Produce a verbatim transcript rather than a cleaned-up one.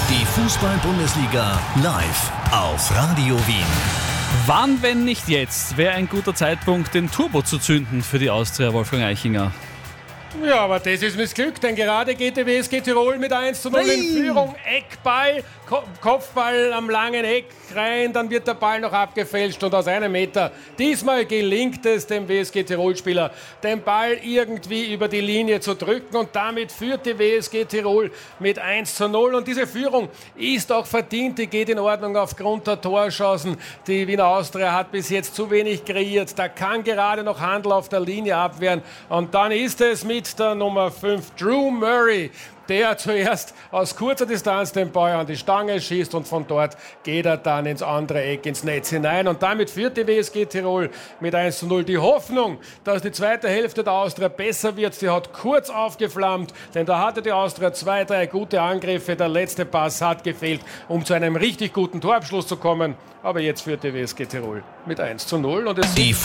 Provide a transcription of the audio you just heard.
Die Fußball-Bundesliga live auf Radio Wien. Wann, wenn nicht jetzt, wäre ein guter Zeitpunkt, den Turbo zu zünden für die Austria, Wolfgang Eichinger? Ja, aber das ist Missglück, denn gerade geht die W S G Tirol mit eins zu null in Führung. Eckball, Ko- Kopfball am langen Eck rein, dann wird der Ball noch abgefälscht und aus einem Meter. Diesmal gelingt es dem W S G Tirol-Spieler, den Ball irgendwie über die Linie zu drücken und damit führt die W S G Tirol mit eins zu null. Und diese Führung ist auch verdient, die geht in Ordnung aufgrund der Torchancen. Die Wiener Austria hat bis jetzt zu wenig kreiert, da kann gerade noch Handel auf der Linie abwehren und dann ist es mit der Nummer fünf, Drew Murray, der zuerst aus kurzer Distanz den Ball an die Stange schießt und von dort geht er dann ins andere Eck, ins Netz hinein. Und damit führt die W S G Tirol mit eins zu null. Die Hoffnung, dass die zweite Hälfte der Austria besser wird, die hat kurz aufgeflammt, denn da hatte die Austria zwei, drei gute Angriffe. Der letzte Pass hat gefehlt, um zu einem richtig guten Torabschluss zu kommen. Aber jetzt führt die W S G Tirol mit eins zu null. Und es Die